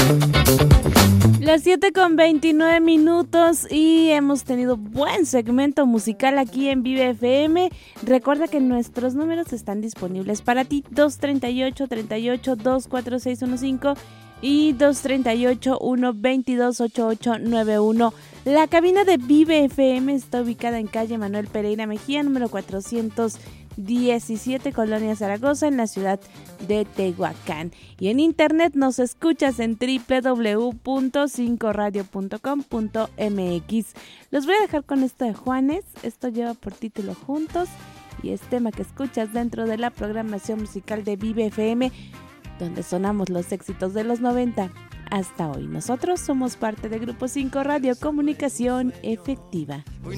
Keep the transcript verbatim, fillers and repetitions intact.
Las siete con veintinueve minutos y hemos tenido buen segmento musical aquí en Vive F M. Recuerda que nuestros números están disponibles para ti: dos treinta y ocho, treinta y ocho, dos cuatro seis uno cinco y dos treinta y ocho, uno veintidós, ochenta y ocho noventa y uno. La cabina de Vive F M está ubicada en calle Manuel Pereira Mejía, número cuatrocientos diecisiete, Colonia Zaragoza, en la ciudad de Tehuacán. Y en internet nos escuchas en doble u doble u doble u punto cinco radio punto com punto m x. Los voy a dejar con esto de Juanes. Esto lleva por título Juntos y es tema que escuchas dentro de la programación musical de Vive F M, donde sonamos los éxitos de los noventa hasta hoy. Nosotros somos parte de Grupo cinco Radio, Comunicación Efectiva. Hoy